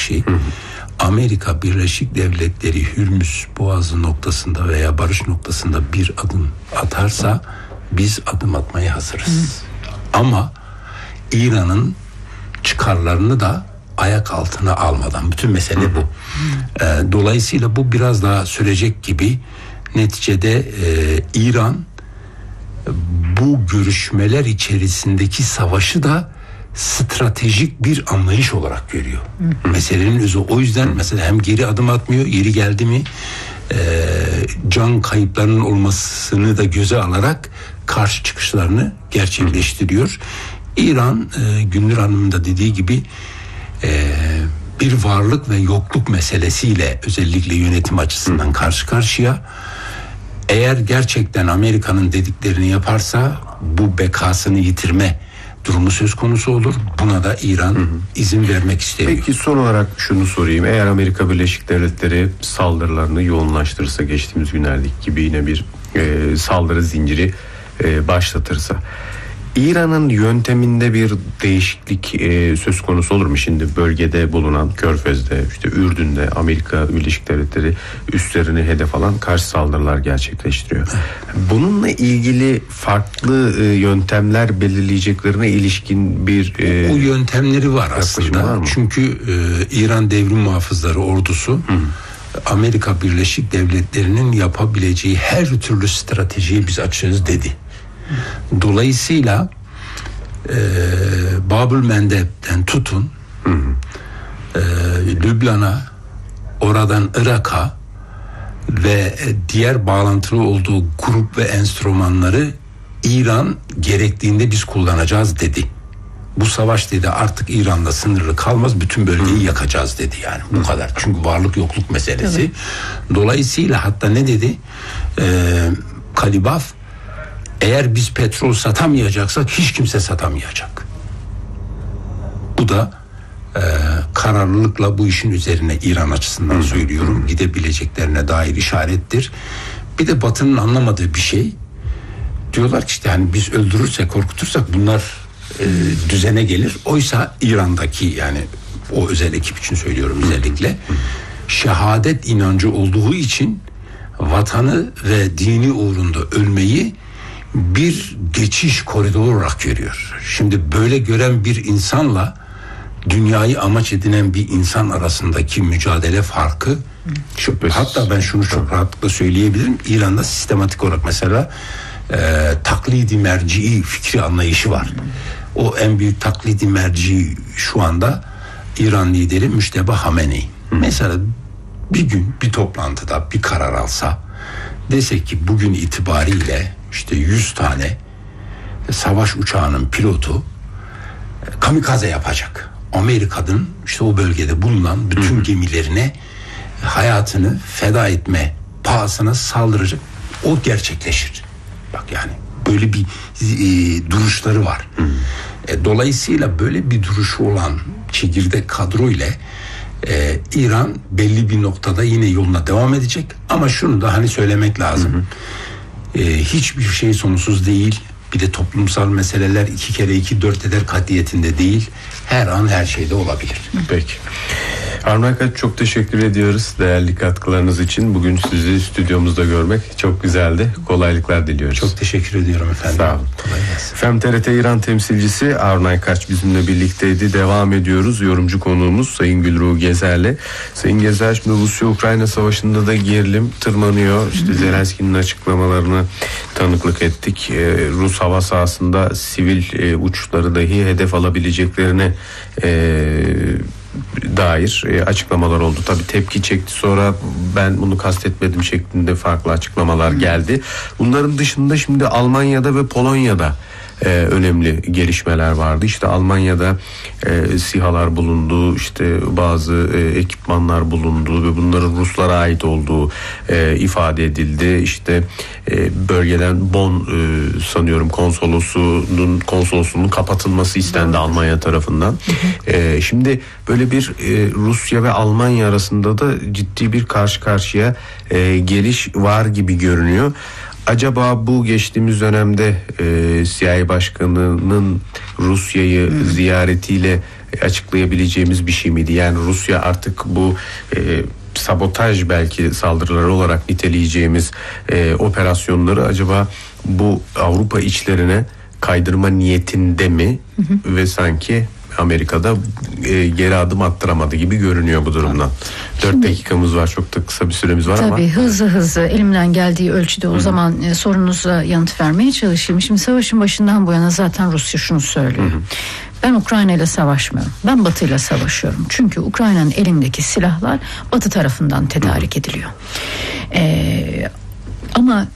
şey. Amerika Birleşik Devletleri Hürmüz Boğazı noktasında veya barış noktasında bir adım atarsa biz adım atmaya hazırız. Ama İran'ın çıkarlarını da ayak altına almadan, bütün mesele bu. Dolayısıyla bu biraz daha sürecek gibi. Neticede İran bu görüşmeler içerisindeki savaşı da stratejik bir anlayış olarak görüyor. Meselenin özü o yüzden mesela hem geri adım atmıyor, yeri geldi mi can kayıplarının olmasını da göze alarak karşı çıkışlarını gerçekleştiriyor. İran, Gündür Hanım'ın da dediği gibi bir varlık ve yokluk meselesiyle özellikle yönetim açısından karşı karşıya. Eğer gerçekten Amerika'nın dediklerini yaparsa bu bekasını yitirme durumu söz konusu olur. Buna da İran izin vermek istemiyor. Peki son olarak şunu sorayım. Eğer Amerika Birleşik Devletleri saldırılarını yoğunlaştırırsa, geçtiğimiz günlerdeki gibi yine bir saldırı zinciri başlatırsa, İran'ın yönteminde bir değişiklik söz konusu olur mu? Şimdi bölgede bulunan Körfez'de, işte Ürdün'de Amerika Birleşik Devletleri üslerini hedef alan karşı saldırılar gerçekleştiriyor. Bununla ilgili farklı yöntemler belirleyeceklerine ilişkin bir o yöntemleri var aslında. Var mı? Çünkü İran Devrim Muhafızları ordusu Amerika Birleşik Devletleri'nin yapabileceği her türlü stratejiyi biz açığız dedi. Dolayısıyla Babül Mendeb'den tutun Lübnan'a, oradan Irak'a ve diğer bağlantılı olduğu grup ve enstrümanları İran gerektiğinde biz kullanacağız dedi. Bu savaş dedi artık İran'da sınırlı kalmaz, bütün bölgeyi yakacağız dedi yani. Bu kadar. Çünkü varlık yokluk meselesi. Evet. Dolayısıyla hatta ne dedi? Kalibaf, eğer biz petrol satamayacaksak hiç kimse satamayacak. Bu da kararlılıkla bu işin üzerine İran açısından söylüyorum, gidebileceklerine dair işarettir. Bir de Batı'nın anlamadığı bir şey, diyorlar ki işte hani biz öldürürsek, korkutursak bunlar düzene gelir. Oysa İran'daki, yani o özel ekip için söylüyorum özellikle, şehadet inancı olduğu için vatanı ve dini uğrunda ölmeyi bir geçiş koridoru olarak görüyor. Şimdi böyle gören bir insanla dünyayı amaç edinen bir insan arasındaki mücadele farkı, hatta ben şunu çok rahatlıkla söyleyebilirim, İran'da sistematik olarak mesela taklidi merci'i fikri anlayışı var. O en büyük taklidi merci şu anda İran lideri Müşteba Hamenei. Mesela bir gün bir toplantıda bir karar alsa, dese ki bugün itibariyle işte 100 tane savaş uçağının pilotu kamikaze yapacak. Amerika'nın işte o bölgede bulunan bütün gemilerine hayatını feda etme pahasına saldıracak. O gerçekleşir. Bak yani böyle bir duruşları var. Dolayısıyla böyle bir duruşu olan çekirdek kadro ile İran belli bir noktada yine yoluna devam edecek. Ama şunu da hani söylemek lazım. Hiçbir şey sonsuz değil. Bir de toplumsal meseleler 2 kere 2 4 eder katiyetinde değil. Her an her şeyde olabilir. Peki. Harun Aykaç, çok teşekkür ediyoruz değerli katkılarınız için. Bugün sizi stüdyomuzda görmek çok güzeldi. Kolaylıklar diliyoruz. Çok teşekkür ediyorum efendim. Sağ olun. Efendim, TRT İran temsilcisi Harun Aykaç bizimle birlikteydi. Devam ediyoruz. Yorumcu konuğumuz Sayın Gülruh Gezer'le. Sayın Gezer, şimdi Rusya-Ukrayna savaşında da gerilim tırmanıyor. İşte Zelenski'nin açıklamalarını tanıklık ettik. Rus hava sahasında sivil uçuşları dahi hedef alabileceklerine dair açıklamalar oldu. Tabii tepki çekti, sonra ben bunu kastetmedim şeklinde farklı açıklamalar geldi. Bunların dışında şimdi Almanya'da ve Polonya'da önemli gelişmeler vardı. İşte Almanya'da SİHA'lar bulundu, işte bazı ekipmanlar bulundu ve bunların Ruslara ait olduğu ifade edildi. İşte bölgeden Bonn sanıyorum konsolosluğunun kapatılması istendi Almanya tarafından. Şimdi böyle bir Rusya ve Almanya arasında da ciddi bir karşı karşıya geliş var gibi görünüyor. Acaba bu geçtiğimiz dönemde CIA Başkanı'nın Rusya'yı ziyaretiyle açıklayabileceğimiz bir şey miydi? Yani Rusya artık bu sabotaj belki saldırıları olarak niteleyeceğimiz operasyonları acaba bu Avrupa içlerine kaydırma niyetinde mi? Ve sanki Amerika'da geri adım attıramadı gibi görünüyor bu durumdan. 4 dakikamız var, çok da kısa bir süremiz var. Tabii hızlı elimden geldiği ölçüde o zaman sorunuza yanıt vermeye çalışayım. Şimdi savaşın başından bu yana zaten Rusya şunu söylüyor. Ben Ukrayna ile savaşmıyorum. Ben Batı ile savaşıyorum. Çünkü Ukrayna'nın elindeki silahlar Batı tarafından tedarik ediliyor. Ama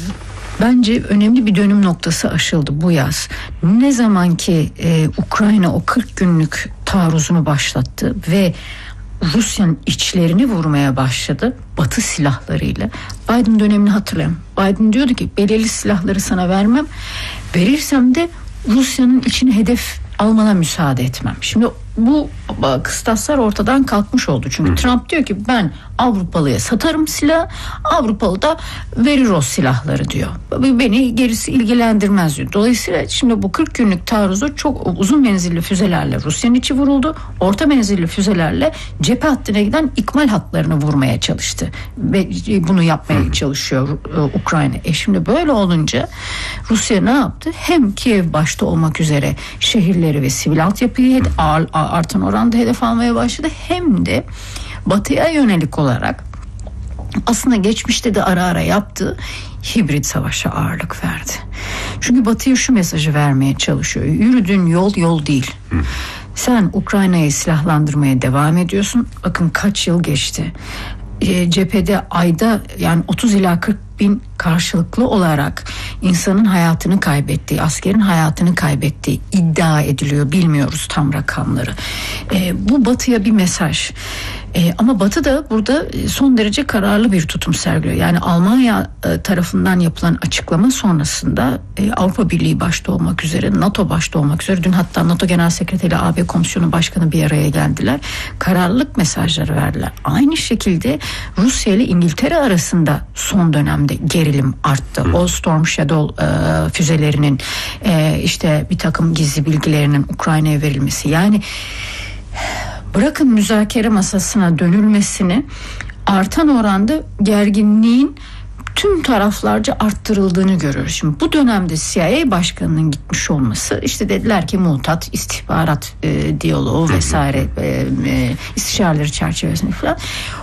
bence önemli bir dönüm noktası aşıldı bu yaz. Ne zaman ki Ukrayna o 40 günlük taarruzunu başlattı ve Rusya'nın içlerini vurmaya başladı Batı silahlarıyla. Biden dönemini hatırlayın. Biden diyordu ki belirli silahları sana vermem. Verirsem de Rusya'nın içini hedef almana müsaade etmem. Şimdi bu kıstaslar ortadan kalkmış oldu. Çünkü Trump diyor ki ben Avrupalıya satarım silah, Avrupalı da verir o silahları diyor. Beni gerisi ilgilendirmez diyor. Dolayısıyla şimdi bu 40 günlük taarruzu çok uzun menzilli füzelerle Rusya'nın içi vuruldu. Orta menzilli füzelerle cephe hattına giden ikmal hatlarını vurmaya çalıştı. Ve bunu yapmaya çalışıyor Ukrayna. Şimdi böyle olunca Rusya ne yaptı? Hem Kiev başta olmak üzere şehirleri ve sivil altyapıyı artan oranda hedef almaya başladı. Hem de Batı'ya yönelik olarak aslında geçmişte de ara ara yaptığı hibrit savaşa ağırlık verdi. Çünkü Batı'ya şu mesajı vermeye çalışıyor. Yürüdüğün yol değil. Sen Ukrayna'yı silahlandırmaya devam ediyorsun. Bakın kaç yıl geçti. Cephede ayda yani 30 ila 40 bin karşılıklı olarak insanın hayatını kaybettiği, askerin hayatını kaybettiği iddia ediliyor. Bilmiyoruz tam rakamları. Bu Batı'ya bir mesaj. Ama Batı da burada son derece kararlı bir tutum sergiliyor. Yani Almanya tarafından yapılan açıklama sonrasında Avrupa Birliği başta olmak üzere, NATO başta olmak üzere, dün hatta NATO Genel Sekreteri, AB Komisyonu Başkanı bir araya geldiler. Kararlılık mesajları verdiler. Aynı şekilde Rusya ile İngiltere arasında son dönemde gerilim arttı. O Storm Shadow füzelerinin işte bir takım gizli bilgilerinin Ukrayna'ya verilmesi. Yani bırakın müzakere masasına dönülmesini, artan oranda gerginliğin tüm taraflarca arttırıldığını görüyoruz. Şimdi bu dönemde CIA başkanının gitmiş olması, işte dediler ki muhtat istihbarat diyaloğu vesaire istişareleri çerçevesinde falan.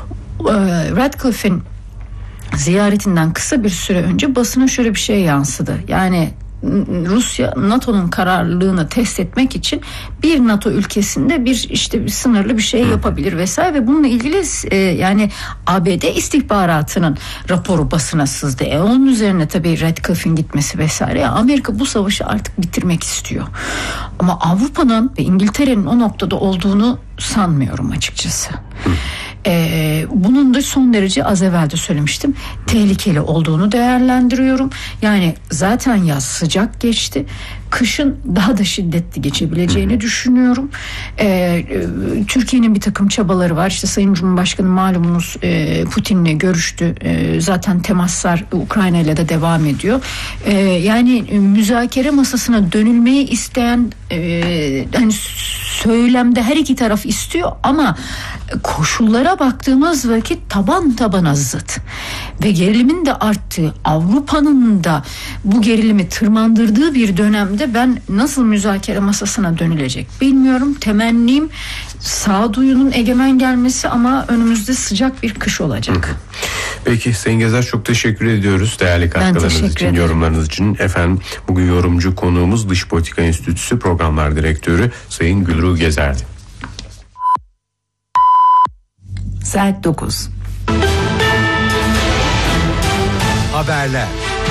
Radcliffe'in ziyaretinden kısa bir süre önce basına şöyle bir şey yansıdı. Yani Rusya NATO'nun kararlılığını test etmek için bir NATO ülkesinde bir sınırlı bir şey yapabilir vesaire ve bununla ilgili yani ABD istihbaratının raporu basına sızdı. Onun üzerine tabii Radcliffe'in gitmesi vesaire. Yani Amerika bu savaşı artık bitirmek istiyor. Ama Avrupa'nın ve İngiltere'nin o noktada olduğunu sanmıyorum açıkçası. Bunun da son derece az evvel de söylemiştim, tehlikeli olduğunu değerlendiriyorum. Yani zaten yaz sıcak geçti. Kışın daha da şiddetli geçebileceğini düşünüyorum. Türkiye'nin bir takım çabaları var. İşte Sayın Cumhurbaşkanı malumunuz Putin'le görüştü. Zaten temaslar Ukrayna ile de devam ediyor. Yani müzakere masasına dönülmeyi isteyen hani söylemde her iki taraf istiyor ama koşullara baktığımız vakit taban tabana zıt ve gerilimin de arttığı, Avrupa'nın da bu gerilimi tırmandırdığı bir dönemde ben nasıl müzakere masasına dönülecek bilmiyorum. Temennim sağduyunun egemen gelmesi ama önümüzde sıcak bir kış olacak. Peki Sayın Gezer, çok teşekkür ediyoruz değerli katkılarınız için, yorumlarınız için. Efendim bugün yorumcu konuğumuz Dış Politika Enstitüsü Programlar Direktörü Sayın Gülru Gezer'di. Saat 9. Haberler.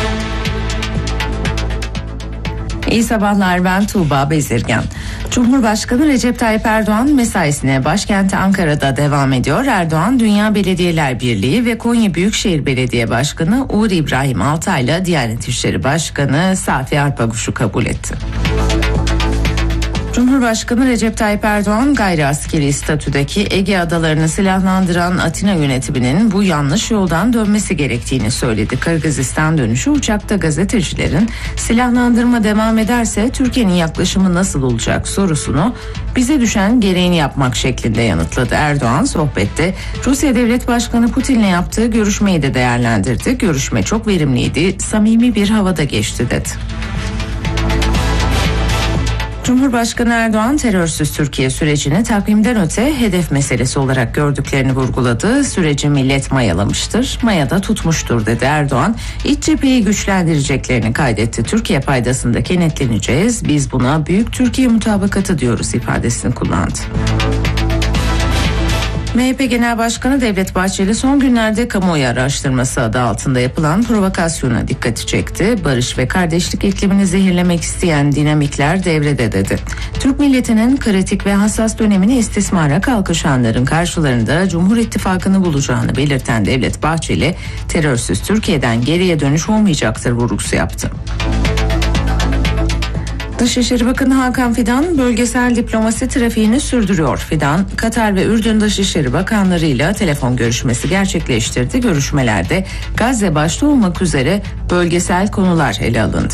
İyi sabahlar, ben Tuğba Bezirgan. Cumhurbaşkanı Recep Tayyip Erdoğan mesaisine başkenti Ankara'da devam ediyor. Erdoğan, Dünya Belediyeler Birliği ve Konya Büyükşehir Belediye Başkanı Uğur İbrahim Altay'la Diyanet İşleri Başkanı Safi Arpaguş'u kabul etti. Cumhurbaşkanı Recep Tayyip Erdoğan gayri askeri statüdeki Ege adalarını silahlandıran Atina yönetiminin bu yanlış yoldan dönmesi gerektiğini söyledi. Kırgızistan dönüşü uçakta gazetecilerin silahlandırma devam ederse Türkiye'nin yaklaşımı nasıl olacak sorusunu bize düşen gereğini yapmak şeklinde yanıtladı. Erdoğan sohbette Rusya Devlet Başkanı Putin'le yaptığı görüşmeyi de değerlendirdi. Görüşme çok verimliydi, samimi bir havada geçti dedi. Cumhurbaşkanı Erdoğan terörsüz Türkiye sürecini takvimden öte hedef meselesi olarak gördüklerini vurguladı. Süreci millet mayalamıştır, mayada tutmuştur dedi Erdoğan. İç cepheyi güçlendireceklerini kaydetti. Türkiye paydasında kenetleneceğiz, biz buna büyük Türkiye mutabakatı diyoruz ifadesini kullandı. MHP Genel Başkanı Devlet Bahçeli son günlerde kamuoyu araştırması adı altında yapılan provokasyona dikkati çekti. Barış ve kardeşlik iklimini zehirlemek isteyen dinamikler devrede dedi. Türk milletinin kritik ve hassas dönemini istismara kalkışanların karşılarında Cumhur İttifakı'nı bulacağını belirten Devlet Bahçeli, terörsüz Türkiye'den geriye dönüş olmayacaktır vurgusu yaptı. Dışişleri Bakanı Hakan Fidan bölgesel diplomasi trafiğini sürdürüyor. Fidan, Katar ve Ürdün Dışişleri Bakanlarıyla telefon görüşmesi gerçekleştirdi. Görüşmelerde Gazze başta olmak üzere bölgesel konular ele alındı.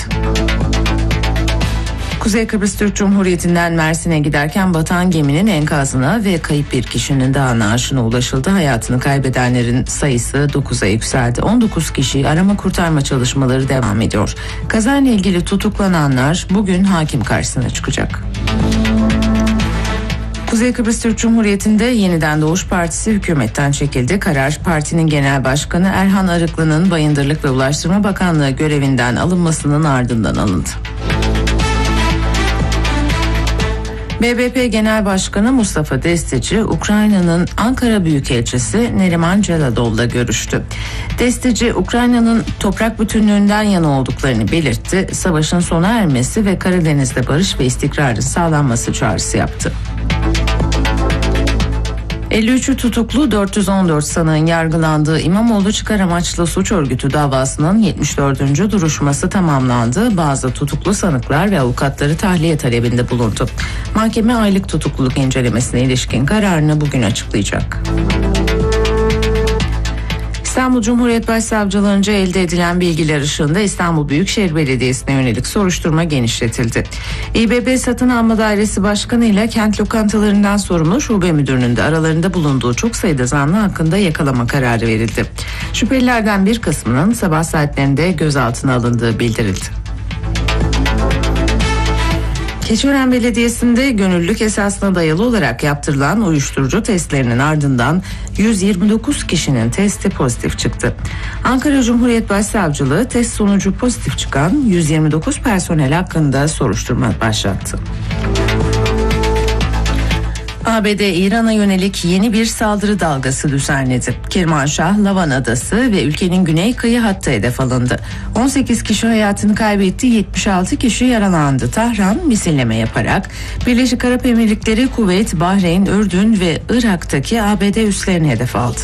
Kuzey Kıbrıs Türk Cumhuriyeti'nden Mersin'e giderken batan geminin enkazına ve kayıp bir kişinin daha naaşına ulaşıldı. Hayatını kaybedenlerin sayısı 9'a yükseldi. 19 kişi arama kurtarma çalışmaları devam ediyor. Kazayla ilgili tutuklananlar bugün hakim karşısına çıkacak. Kuzey Kıbrıs Türk Cumhuriyeti'nde Yeniden Doğuş Partisi hükümetten çekildi. Karar partinin genel başkanı Erhan Arıklı'nın Bayındırlık ve Ulaştırma Bakanlığı görevinden alınmasının ardından alındı. BBP Genel Başkanı Mustafa Destici, Ukrayna'nın Ankara Büyükelçisi Neriman Celadov'la görüştü. Destici, Ukrayna'nın toprak bütünlüğünden yana olduklarını belirtti. Savaşın sona ermesi ve Karadeniz'de barış ve istikrarın sağlanması çağrısı yaptı. 53'ü tutuklu 414 sanığın yargılandığı İmamoğlu çıkar amaçlı suç örgütü davasının 74. duruşması tamamlandı. Bazı tutuklu sanıklar ve avukatları tahliye talebinde bulundu. Mahkeme aylık tutukluluk incelemesine ilişkin kararını bugün açıklayacak. İstanbul Cumhuriyet Başsavcılığınca elde edilen bilgiler ışığında İstanbul Büyükşehir Belediyesi'ne yönelik soruşturma genişletildi. İBB Satın Alma Dairesi Başkanı ile kent lokantalarından sorumlu şube müdürünün de aralarında bulunduğu çok sayıda zanlı hakkında yakalama kararı verildi. Şüphelilerden bir kısmının sabah saatlerinde gözaltına alındığı bildirildi. Keçiören Belediyesi'nde gönüllülük esasına dayalı olarak yaptırılan uyuşturucu testlerinin ardından 129 kişinin testi pozitif çıktı. Ankara Cumhuriyet Başsavcılığı test sonucu pozitif çıkan 129 personel hakkında soruşturma başlattı. ABD İran'a yönelik yeni bir saldırı dalgası düzenledi. Kermanşah, Lavan Adası ve ülkenin güney kıyı hattı hedef alındı. 18 kişi hayatını kaybetti, 76 kişi yaralandı. Tahran misilleme yaparak Birleşik Arap Emirlikleri, Kuveyt, Bahreyn, Ürdün ve Irak'taki ABD üslerini hedef aldı.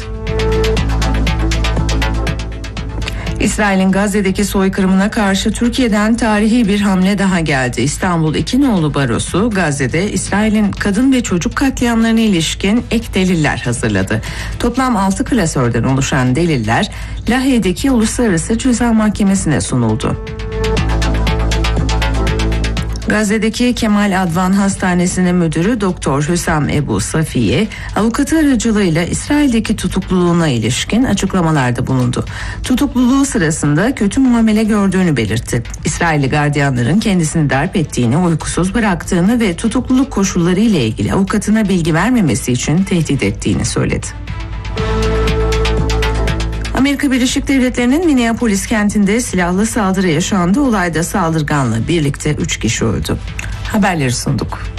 İsrail'in Gazze'deki soykırımına karşı Türkiye'den tarihi bir hamle daha geldi. İstanbul İki Nolu Barosu Gazze'de İsrail'in kadın ve çocuk katliamlarına ilişkin ek deliller hazırladı. Toplam 6 klasörden oluşan deliller Lahey'deki Uluslararası Ceza Mahkemesi'ne sunuldu. Gazze'deki Kemal Advan Hastanesi'nin müdürü Doktor Hüsam Ebu Safiye, avukatı aracılığıyla İsrail'deki tutukluluğuna ilişkin açıklamalarda bulundu. Tutukluluğu sırasında kötü muamele gördüğünü belirtti. İsrailli gardiyanların kendisini darp ettiğini, uykusuz bıraktığını ve tutukluluk koşulları ile ilgili avukatına bilgi vermemesi için tehdit ettiğini söyledi. Amerika Birleşik Devletleri'nin Minneapolis kentinde silahlı saldırı yaşandı. Olayda saldırganla birlikte 3 kişi öldü. Haberleri sunduk.